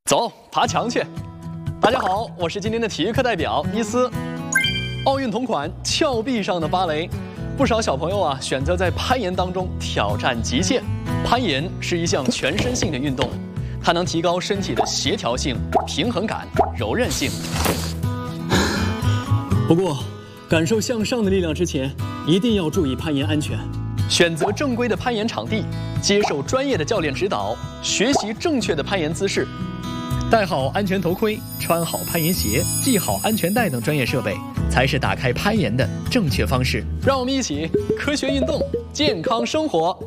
走，爬墙去！大家好，我是今天的体育课代表伊斯。奥运同款峭壁上的芭蕾，不少小朋友啊选择在攀岩当中挑战极限。攀岩是一项全身性的运动，它能提高身体的协调性、平衡感、柔韧性。不过，感受向上的力量之前，一定要注意攀岩安全。选择正规的攀岩场地，接受专业的教练指导，学习正确的攀岩姿势。戴好安全头盔，穿好攀岩鞋，系好安全带等专业设备，才是打开攀岩的正确方式。让我们一起科学运动，健康生活。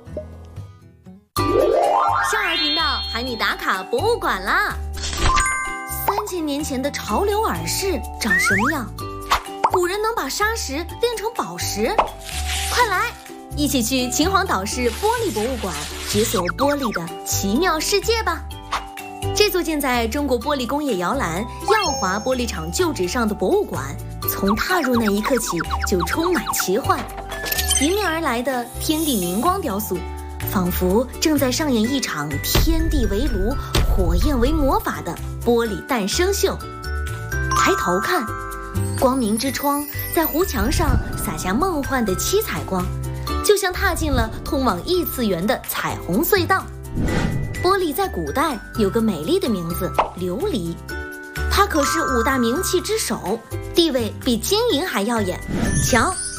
少儿频道喊你打卡博物馆啦！3000年前的潮流耳饰长什么样？古人能把砂石炼成宝石？快来，一起去秦皇岛市玻璃博物馆解锁玻璃的奇妙世界吧！这座建在中国玻璃工业摇篮耀华玻璃厂旧址上的博物馆，从踏入那一刻起就充满奇幻。迎面而来的天地明光雕塑，仿佛正在上演一场天地为炉、火焰为魔法的玻璃诞生秀。抬头看，光明之窗在湖墙上洒下梦幻的七彩光，就像踏进了通往异次元的彩虹隧道。玻璃在古代有个美丽的名字琉璃，它可是5大名器之首，地位比金银还耀眼。瞧，